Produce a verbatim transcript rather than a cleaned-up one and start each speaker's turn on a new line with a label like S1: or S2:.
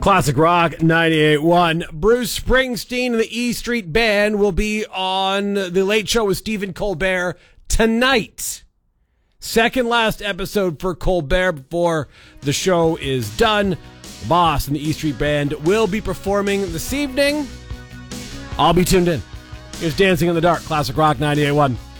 S1: Classic Rock ninety-eight point one. Bruce Springsteen and the E Street Band will be on The Late Show with Stephen Colbert tonight. Second last episode for Colbert before the show is done. The Boss and the E Street Band will be performing this evening. I'll be tuned in. Here's Dancing in the Dark, Classic Rock ninety-eight point one.